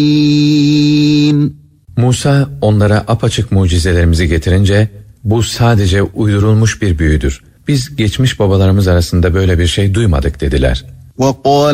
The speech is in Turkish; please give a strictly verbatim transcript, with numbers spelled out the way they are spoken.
Musa onlara apaçık mucizelerimizi getirince, bu sadece uydurulmuş bir büyüdür. Biz geçmiş babalarımız arasında böyle bir şey duymadık dediler.